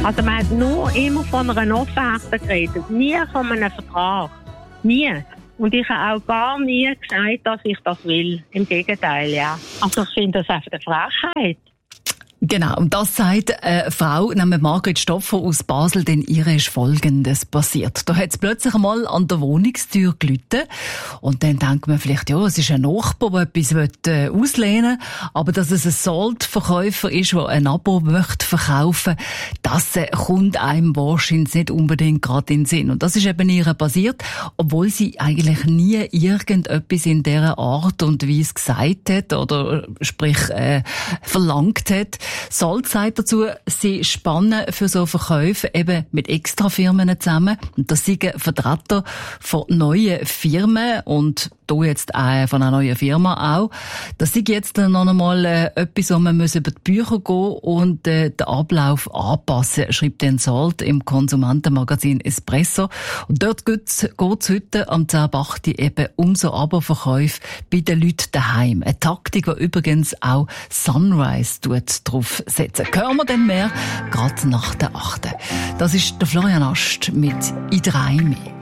Also man hat nur immer von einer Offerte geredet, nie von einem Vertrag. Nie. Und ich habe auch gar nie gesagt, dass ich das will. Im Gegenteil, ja. Also ich finde das einfach eine Frechheit. Genau, und das sagt eine Frau namens Margret Stoffer aus Basel, denn ihr ist Folgendes passiert. Da hat es plötzlich einmal an der Wohnungstür geläutet und dann denkt man vielleicht, ja, es ist ein Nachbar, der etwas auslehnen will, aber dass es ein Sold-Verkäufer ist, der ein Abo möchte verkaufen, das kommt einem wahrscheinlich nicht unbedingt gerade in den Sinn. Und das ist eben ihr passiert, obwohl sie eigentlich nie irgendetwas in dieser Art und Weise gesagt hat oder sprich verlangt hat. Sold sagt dazu, sie spannen für so Verkäufe eben mit Extrafirmen zusammen. Und das sind Vertreter von neuen Firmen und hier jetzt auch von einer neuen Firma auch. Das ist jetzt noch einmal etwas, wo man über die Bücher gehen und den Ablauf anpassen, schreibt den Sold im Konsumentenmagazin Espresso. Und dort geht's heute am 10.8. eben um so Abo-Verkäufe bei den Leuten daheim. Eine Taktik, die übrigens auch Sunrise drauf setzen. Hören wir dann mehr, gerade nach der 8. Das ist der Florian Ast mit «I drei mehr».